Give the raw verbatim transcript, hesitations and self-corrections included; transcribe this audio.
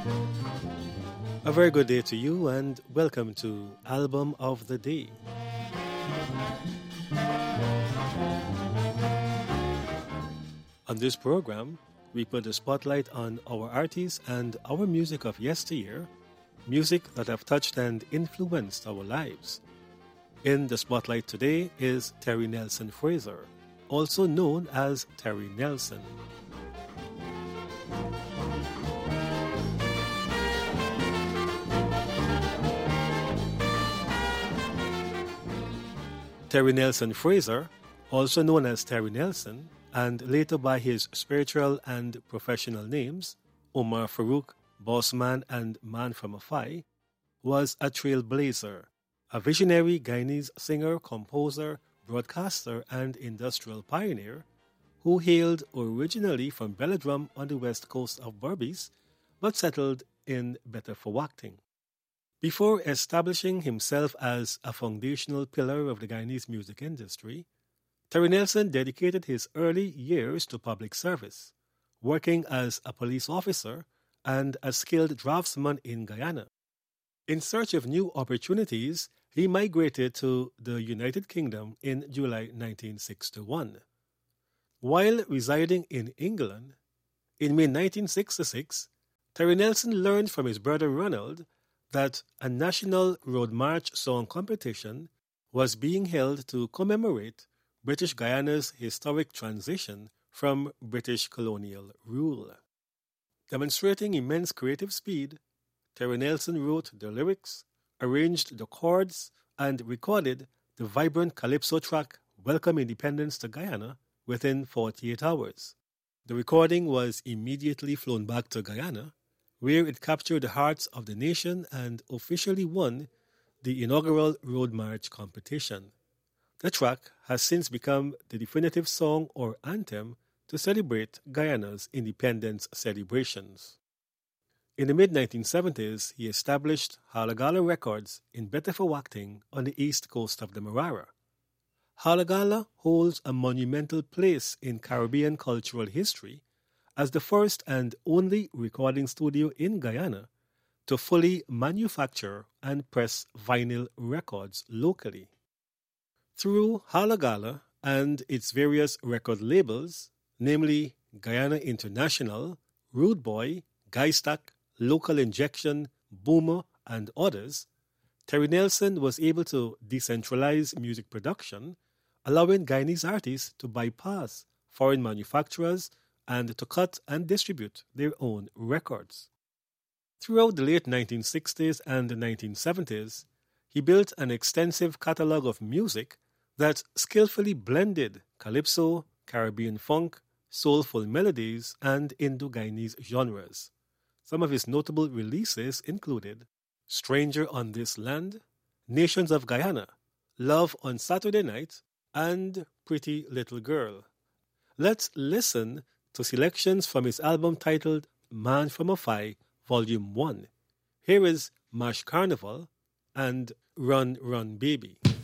A very good day to you and welcome to Album of the Day. On this program, we put a spotlight on our artists and our music of yesteryear, music that have touched and influenced our lives. In the spotlight today is Terry Nelson Fraser, also known as Terry Nelson. Terry Nelson Fraser, also known as Terry Nelson, and later by his spiritual and professional names, Omar Farouk, Bossman, and Man from Afai, was a trailblazer, a visionary Guyanese singer, composer, broadcaster, and industrial pioneer who hailed originally from Belladrum on the west coast of Berbice, but settled in Betafawakting. Before establishing himself as a foundational pillar of the Guyanese music industry, Terry Nelson dedicated his early years to public service, working as a police officer and a skilled draftsman in Guyana. In search of new opportunities, he migrated to the United Kingdom in July nineteen sixty-one. While residing in England, in May nineteen sixty-six, Terry Nelson learned from his brother Ronald that a national road march song competition was being held to commemorate British Guyana's historic transition from British colonial rule. Demonstrating immense creative speed, Terry Nelson wrote the lyrics, arranged the chords, and recorded the vibrant calypso track Welcome Independence to Guyana within forty-eight hours. The recording was immediately flown back to Guyana, where it captured the hearts of the nation and officially won the inaugural Road March competition. The track has since become the definitive song or anthem to celebrate Guyana's independence celebrations. In the mid nineteen seventies, he established Halagala Records in Betafawakting on the east coast of the Marara. Halagala holds a monumental place in Caribbean cultural history as the first and only recording studio in Guyana to fully manufacture and press vinyl records locally. Through Halagala and its various record labels, namely Guyana International, Rude Boy, Guystack, Local Injection, Boomer, and others, Terry Nelson was able to decentralize music production, allowing Guyanese artists to bypass foreign manufacturers and to cut and distribute their own records. Throughout the late nineteen sixties and the nineteen seventies, he built an extensive catalogue of music that skillfully blended calypso, Caribbean funk, soulful melodies, and Indo-Guyanese genres. Some of his notable releases included Stranger on This Land, Nations of Guyana, Love on Saturday Night, and Pretty Little Girl. Let's listen to selections from his album titled Man from Afai, Volume one. Here is Mash Carnival and Run Run Baby.